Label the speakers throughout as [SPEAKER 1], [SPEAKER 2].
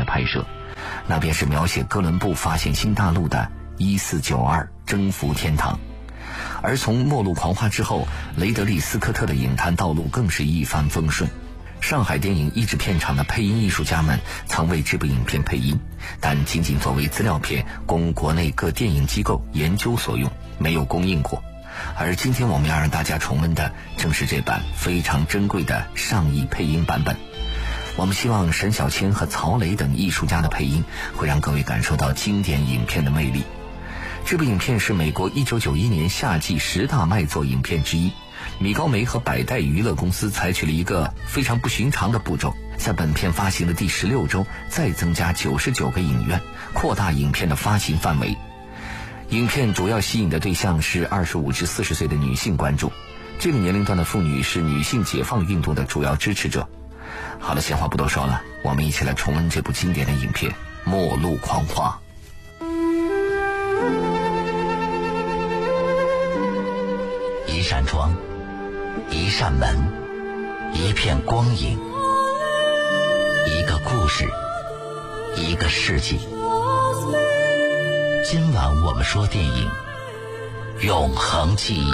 [SPEAKER 1] 拍摄，那便是描写哥伦布发现新大陆的1492征服天堂。而从《末路狂花》之后，雷德利·斯科特的影坛道路更是一帆风顺。上海电影译制片厂的配音艺术家们曾为这部影片配音，但仅仅作为资料片供国内各电影机构研究所用，没有公映过。而今天我们要让大家重温的正是这版非常珍贵的上译配音版本。我们希望沈小千和曹雷等艺术家的配音会让各位感受到经典影片的魅力。这部影片是美国1991年夏季10大卖座影片之一。米高梅和百代娱乐公司采取了一个非常不寻常的步骤，在本片发行的第16周再增加99个影院，扩大影片的发行范围。影片主要吸引的对象是25至40岁的女性观众，这个年龄段的妇女是女性解放运动的主要支持者。好了，闲话不多说了，我们一起来重温这部经典的影片《末路狂花》。
[SPEAKER 2] 一扇窗，一扇门，一片光影，一个故事，一个世纪。今晚我们说电影《永恒记忆》。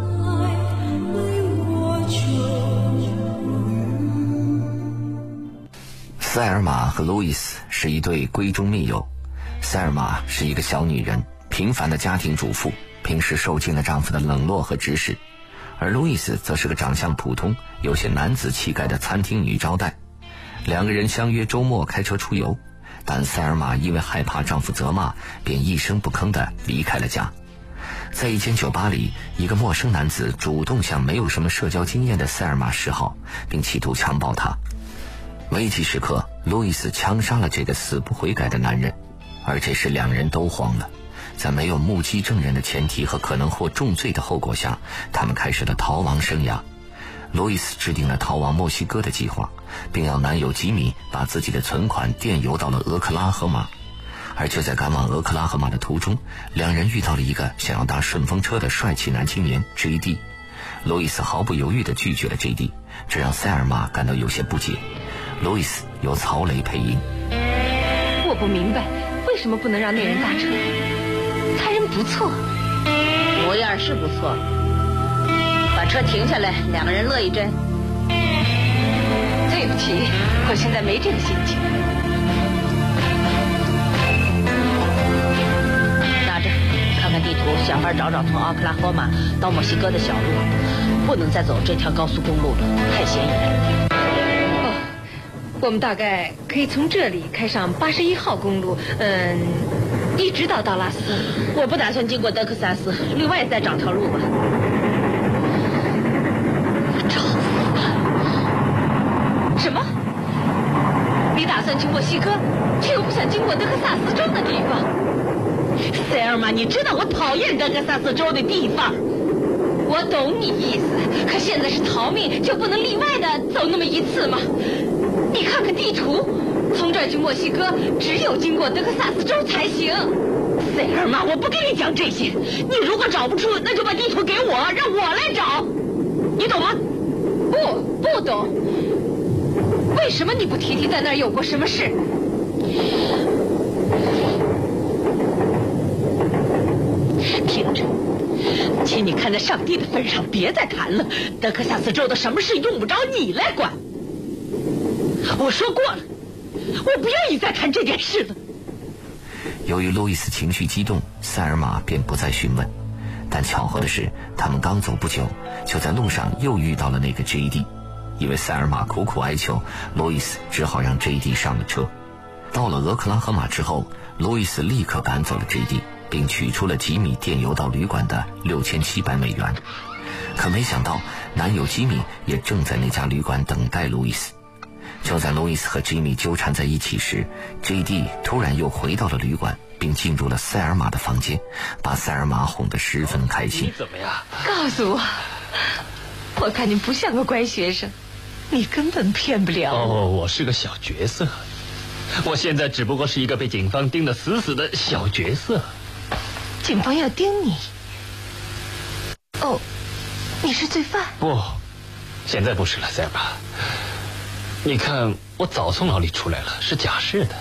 [SPEAKER 1] 塞尔玛和路易斯是一对闺中密友。塞尔玛是一个小女人，平凡的家庭主妇，平时受尽了丈夫的冷落和指使。而路易斯则是个长相普通、有些男子气概的餐厅女招待。两个人相约周末开车出游，但塞尔玛因为害怕丈夫责骂，便一声不吭地离开了家。在一间酒吧里，一个陌生男子主动向没有什么社交经验的塞尔玛示好，并企图强暴她。危急时刻，路易斯枪杀了这个死不悔改的男人，而这时两人都慌了。在没有目击证人的前提和可能获重罪的后果下，他们开始了逃亡生涯。路易斯制定了逃往墨西哥的计划，并要男友吉米把自己的存款电邮到了俄克拉荷马。而就在赶往俄克拉荷马的途中，两人遇到了一个想要搭顺风车的帅气男青年 JD。 路易斯毫不犹豫地拒绝了 JD， 这让塞尔玛感到有些不解。路易斯由曹雷配音。
[SPEAKER 3] 我不明白为什么不能让那人搭车，他人不错，
[SPEAKER 4] 模样是不错，把车停下来，两个人乐一阵。
[SPEAKER 3] 对不起，我现在没这个心情。
[SPEAKER 4] 拿着，看看地图，想法找找从奥克拉荷马到墨西哥的小路，不能再走这条高速公路了，太显眼。
[SPEAKER 3] 我们大概可以从这里开上81号公路，一直到道拉斯。
[SPEAKER 4] 我不打算经过德克萨斯，另外再找条路吧。
[SPEAKER 3] 找死了！什么？你打算去墨西哥，却又不想经过德克萨斯州的地方？
[SPEAKER 4] 塞尔玛，你知道我讨厌德克萨斯州的地方。
[SPEAKER 3] 我懂你意思，可现在是逃命，就不能例外的走那么一次吗？你看看地图，从这儿去墨西哥只有经过德克萨斯州才行。
[SPEAKER 4] 塞尔玛，我不跟你讲这些，你如果找不出，那就把地图给我，让我来找，你懂吗？
[SPEAKER 3] 不懂。为什么你不提在那儿有过什么事？
[SPEAKER 4] 听着，请你看在上帝的份上，别再谈了。德克萨斯州的什么事用不着你来管。我说过了，我不愿意再谈这件事了。
[SPEAKER 1] 由于路易斯情绪激动，塞尔玛便不再询问。但巧合的是，他们刚走不久，就在路上又遇到了那个 JD。 因为塞尔玛苦苦哀求，路易斯只好让 JD 上了车。到了俄克拉荷马之后，路易斯立刻赶走了 JD， 并取出了吉米电邮到旅馆的6700美元。可没想到，男友吉米也正在那家旅馆等待路易斯。就在路易斯和吉米纠缠在一起时， JD 突然又回到了旅馆，并进入了塞尔玛的房间，把塞尔玛哄得十分开心。
[SPEAKER 5] 你怎么样？
[SPEAKER 3] 告诉我，我看你不像个乖学生，你根本骗不了我。
[SPEAKER 5] 我是个小角色，我现在只不过是一个被警方盯得死死的小角色。
[SPEAKER 3] 警方要盯你？哦，你是罪犯？
[SPEAKER 5] 不，现在不是了，塞尔玛。你看，我早从牢里出来了，是假释的。